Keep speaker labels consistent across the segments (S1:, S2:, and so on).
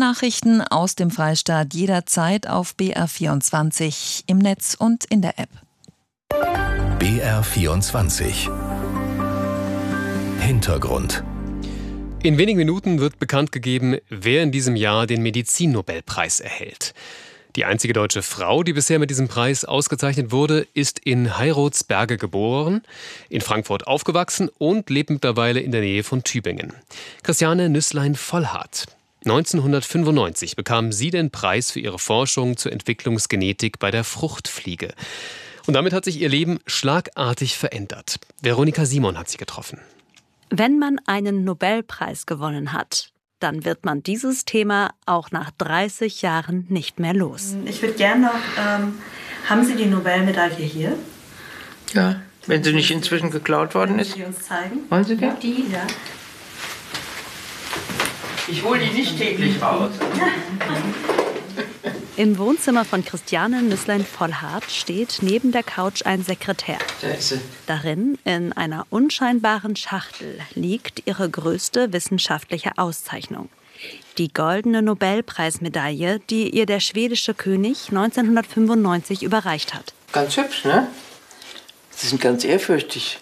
S1: Nachrichten aus dem Freistaat jederzeit auf BR24 im Netz und in der App.
S2: BR24 Hintergrund.
S3: In wenigen Minuten wird bekannt gegeben, wer in diesem Jahr den Medizinnobelpreis erhält. Die einzige deutsche Frau, die bisher mit diesem Preis ausgezeichnet wurde, ist in Heiratsberge geboren, in Frankfurt aufgewachsen und lebt mittlerweile in der Nähe von Tübingen. Christiane Nüsslein-Vollhardt. 1995 bekam sie den Preis für ihre Forschung zur Entwicklungsgenetik bei der Fruchtfliege. Und damit hat sich ihr Leben schlagartig verändert. Veronika Simon hat sie getroffen.
S4: Wenn man einen Nobelpreis gewonnen hat, dann wird man dieses Thema auch nach 30 Jahren nicht mehr los.
S5: Ich würde gerne noch, haben Sie die Nobelmedaille hier?
S6: Ja, wenn sie nicht inzwischen geklaut worden ist.
S5: Können Sie uns zeigen?
S6: Wollen Sie die?
S5: Ja, die, ja.
S6: Ich hole die nicht täglich raus.
S4: Im Wohnzimmer von Christiane Nüsslein-Vollhardt steht neben der Couch ein Sekretär.
S6: Da ist sie.
S4: Darin, in einer unscheinbaren Schachtel, liegt ihre größte wissenschaftliche Auszeichnung. Die goldene Nobelpreismedaille, die ihr der schwedische König 1995 überreicht hat.
S6: Ganz hübsch, ne? Sie sind ganz ehrfürchtig.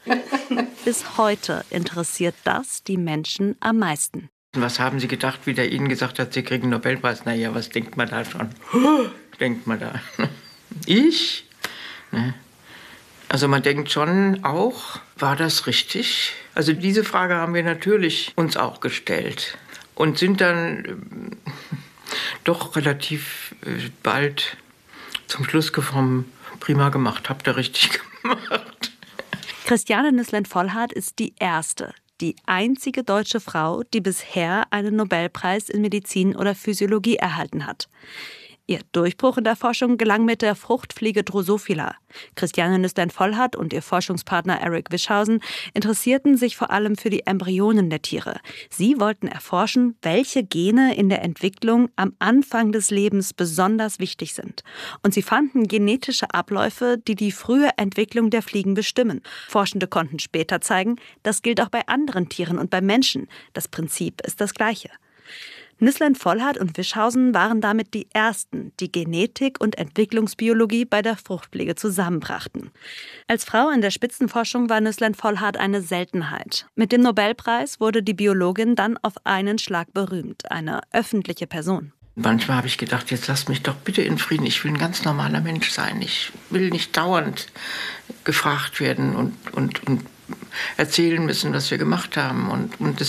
S4: Bis heute interessiert das die Menschen am meisten.
S6: Was haben Sie gedacht, wie der Ihnen gesagt hat, Sie kriegen einen Nobelpreis? Naja, was denkt man da schon? Denkt man da? Ich? Ne? Also man denkt schon auch, war das richtig? Also diese Frage haben wir natürlich uns auch gestellt. Und sind dann doch relativ bald zum Schluss gekommen, prima gemacht, habt ihr richtig gemacht.
S4: Christiane Nüsslein-Vollhardt ist die einzige deutsche Frau, die bisher einen Nobelpreis in Medizin oder Physiologie erhalten hat. Ihr Durchbruch in der Forschung gelang mit der Fruchtfliege Drosophila. Christiane Nüsslein-Vollhardt und ihr Forschungspartner Eric Wischhausen interessierten sich vor allem für die Embryonen der Tiere. Sie wollten erforschen, welche Gene in der Entwicklung am Anfang des Lebens besonders wichtig sind. Und sie fanden genetische Abläufe, die die frühe Entwicklung der Fliegen bestimmen. Forschende konnten später zeigen, das gilt auch bei anderen Tieren und bei Menschen. Das Prinzip ist das gleiche. Nüsslein-Vollhardt und Wischhausen waren damit die Ersten, die Genetik und Entwicklungsbiologie bei der Fruchtfliege zusammenbrachten. Als Frau in der Spitzenforschung war Nüsslein-Vollhardt eine Seltenheit. Mit dem Nobelpreis wurde die Biologin dann auf einen Schlag berühmt, eine öffentliche Person.
S6: Manchmal habe ich gedacht, jetzt lasst mich doch bitte in Frieden. Ich will ein ganz normaler Mensch sein. Ich will nicht dauernd gefragt werden und erzählen müssen, was wir gemacht haben. Und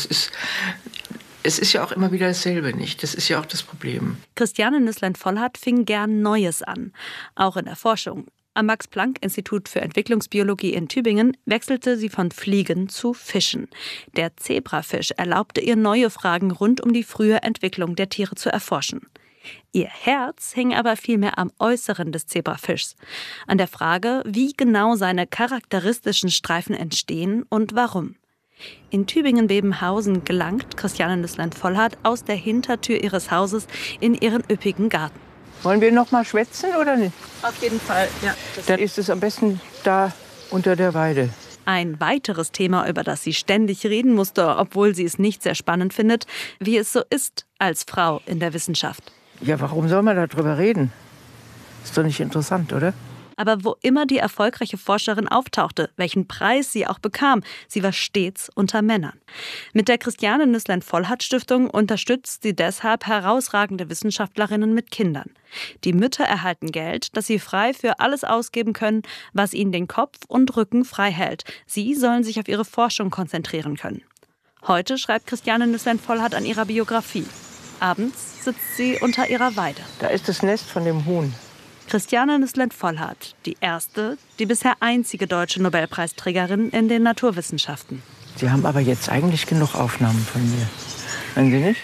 S6: es ist ja auch immer wieder dasselbe, nicht? Das ist ja auch das Problem.
S4: Christiane Nüsslein-Vollhardt fing gern Neues an, auch in der Forschung. Am Max-Planck-Institut für Entwicklungsbiologie in Tübingen wechselte sie von Fliegen zu Fischen. Der Zebrafisch erlaubte ihr, neue Fragen rund um die frühe Entwicklung der Tiere zu erforschen. Ihr Herz hing aber vielmehr am Äußeren des Zebrafischs, an der Frage, wie genau seine charakteristischen Streifen entstehen und warum. In Tübingen-Bebenhausen gelangt Christiane Nüsslein-Vollhardt aus der Hintertür ihres Hauses in ihren üppigen Garten.
S6: Wollen wir noch mal schwätzen oder nicht?
S4: Auf jeden Fall, ja.
S6: Dann ist es am besten da unter der Weide.
S4: Ein weiteres Thema, über das sie ständig reden musste, obwohl sie es nicht sehr spannend findet, wie es so ist als Frau in der Wissenschaft.
S6: Ja, warum soll man darüber reden? Ist doch nicht interessant, oder?
S4: Aber wo immer die erfolgreiche Forscherin auftauchte, welchen Preis sie auch bekam, sie war stets unter Männern. Mit der Christiane Nüsslein-Vollhardt-Stiftung unterstützt sie deshalb herausragende Wissenschaftlerinnen mit Kindern. Die Mütter erhalten Geld, das sie frei für alles ausgeben können, was ihnen den Kopf und Rücken frei hält. Sie sollen sich auf ihre Forschung konzentrieren können. Heute schreibt Christiane Nüsslein-Vollhardt an ihrer Biografie. Abends sitzt sie unter ihrer Weide.
S6: Da ist das Nest von dem Huhn.
S4: Christiane Nüsslein-Vollhardt, die erste, die bisher einzige deutsche Nobelpreisträgerin in den Naturwissenschaften.
S6: Sie haben aber jetzt eigentlich genug Aufnahmen von mir. Meinen Sie nicht?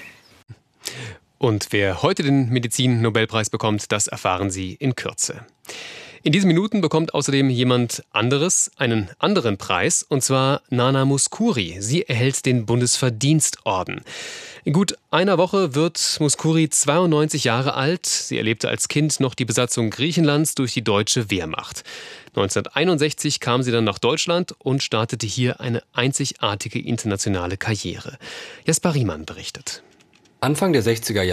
S3: Und wer heute den Medizin-Nobelpreis bekommt, das erfahren Sie in Kürze. In diesen Minuten bekommt außerdem jemand anderes einen anderen Preis, und zwar Nana Mouskouri. Sie erhält den Bundesverdienstorden. In gut einer Woche wird Mouskouri 92 Jahre alt. Sie erlebte als Kind noch die Besatzung Griechenlands durch die deutsche Wehrmacht. 1961 kam sie dann nach Deutschland und startete hier eine einzigartige internationale Karriere. Jasper Riemann berichtet.
S7: Anfang der 60er Jahre